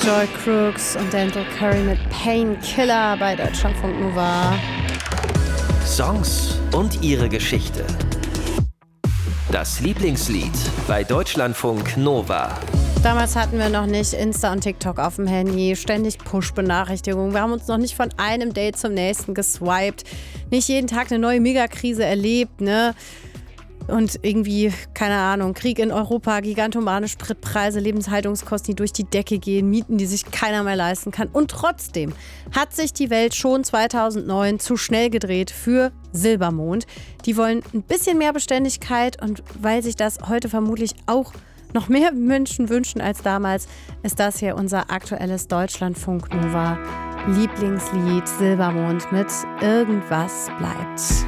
Joy Crooks und Dental Curry mit Painkiller bei Deutschlandfunk Nova. Songs und ihre Geschichte. Das Lieblingslied bei Deutschlandfunk Nova. Damals hatten wir noch nicht Insta und TikTok auf dem Handy, ständig Push-Benachrichtigungen. Wir haben uns noch nicht von einem Date zum nächsten geswiped, nicht jeden Tag eine neue Megakrise erlebt, ne? Und irgendwie, keine Ahnung, Krieg in Europa, gigantomane Spritpreise, Lebenshaltungskosten, die durch die Decke gehen, Mieten, die sich keiner mehr leisten kann. Und trotzdem hat sich die Welt schon 2009 zu schnell gedreht für Silbermond. Die wollen ein bisschen mehr Beständigkeit und weil sich das heute vermutlich auch noch mehr Menschen wünschen als damals, ist das hier unser aktuelles Deutschlandfunk Nova Lieblingslied Silbermond mit Irgendwas bleibt.